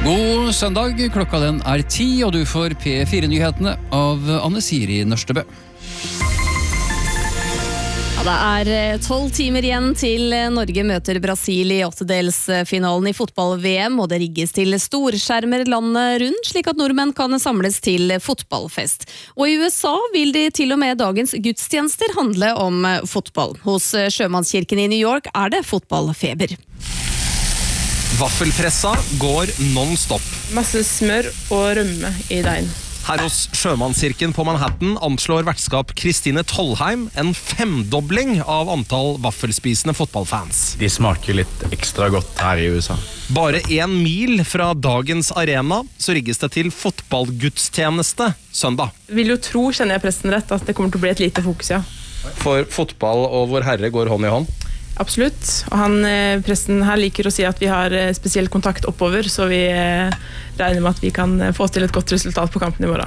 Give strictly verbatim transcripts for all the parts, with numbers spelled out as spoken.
God søndag, klokka den er ti, og du får P fire-nyhetene av Anne Siri Nørstebø. Ja, det er tolv timer igjen til Norge møter Brasil i åttedelsfinalen i fotball-V M, og det rigges til storskjermer landet rundt, slik at nordmenn kan samles til fotballfest. Og i U S A vil de til og med dagens gudstjenester handle om fotball. Hos Sjømannskirken i New York er det fotballfeber. Vaffelpressa går non-stop. Masse smør og rømme i deigen. Her hos Sjømannskirken på Manhattan anslår vertskap Kristine Tollheim en femdobling av antall vaffelspisende fotballfans. De smaker litt ekstra godt her i U S A. Bare en mil fra dagens arena så rigges det til fotballgudstjeneste søndag. Vil jo tro, kjenner jeg presten rett, at det kommer til å bli et lite fokus, ja. For fotball og vår Herre går hånd i hånd. Absolutt, og han, presten her liker å si at vi har spesiell kontakt oppover, så vi regner med at vi kan få til et godt resultat på kampen i morgen.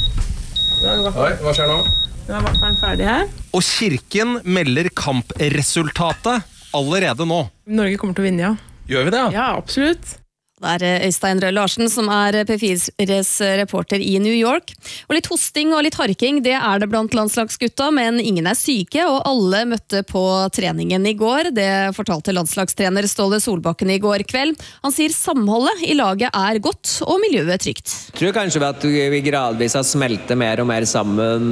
Oi, hva skjer nå? Nå er vaffelen ferdig her. Og kirken melder kampresultatet allerede nå. Norge kommer til å vinne, ja. Gjør vi det, ja? Ja, absolutt. Det er Øystein Røe Larsen som er P fires reporter i New York. Og litt hosting og litt harking, det er det blant landslagsgutta, men ingen er syke, og alle møtte på treningen i går. Det fortalte landslagstrener Ståle Solbakken i går kveld. Han sier samholdet i laget er godt, og miljøet trygt. Jeg tror kanskje at vi gradvis har smeltet mer og mer sammen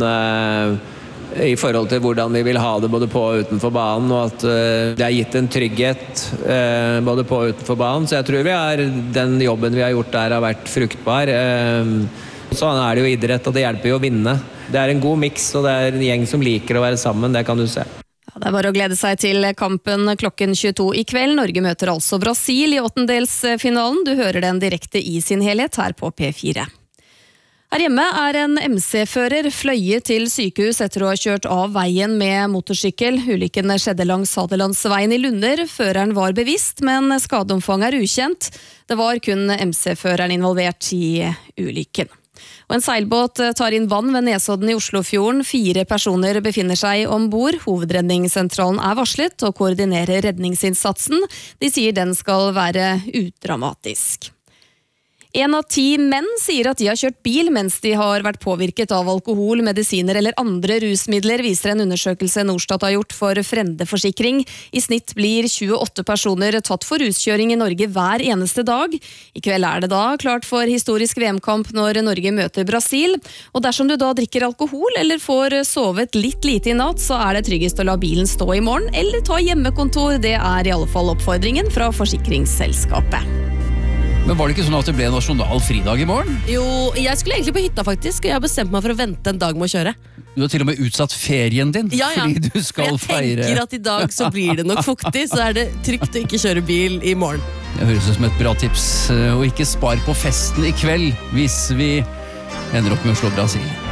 i forhold til hvordan vi vil ha det både på og utenfor banen, og at det har gitt en trygghet både på og utenfor banen. Så jeg tror vi har, den jobben vi har gjort der har vært fruktbar. Sånn er det jo idrett, og det hjelper jo å vinne. Det er en god miks, og det er en gjeng som liker å være sammen, det kan du se. Ja, det er bare å glede seg til kampen klokken tjueto i kveld. Norge møter altså Brasil i åttendelsfinalen. Du hører den direkte i sin helhet her på P fire. Her hjemme er en M C-fører fløyet til sykehus etter å ha kjørt av veien med motorsykkel. Ulykken skjedde langs Hadelandsveien i Lunder. Føreren var bevisst, men skadeomfanget er ukjent. Det var kun M C-føreren involvert i ulykken. Og en seilbåt tar inn vann ved Nesodden i Oslofjorden. Fire personer befinner seg ombord. Hovedredningssentralen er varslet og koordinerer redningsinnsatsen. De sier den skal være udramatisk. En av ti menn sier at de har kjørt bil mens de har vært påvirket av alkohol, medisiner eller andre rusmidler, viser en undersøkelse Norstat har gjort for Frendeforsikring. I snitt blir tjueåtte personer tatt for ruskjøring i Norge hver eneste dag. I kveld er det da klart for historisk V M-kamp når Norge møter Brasil. Og dersom du da drikker alkohol eller får sovet litt lite i natt, så er det tryggest å la bilen stå i morgen, eller ta hjemmekontor. Det er i alle fall oppfordringen fra forsikringsselskapet. Men var det ikke sånn at det ble nasjonal fridag i morgen? Jo, jeg skulle egentlig på hytta faktisk, og jeg har bestemt meg for å vente en dag med å kjøre. Du har til og med utsatt ferien din, ja, ja. fordi du skal jeg feire. Jeg tenker at i dag så blir det nok fuktig, så er det trygt å ikke kjøre bil i morgen. Det høres ut som et bra tips, og ikke spar på festen i kveld hvis vi ender opp med å slå Brasil.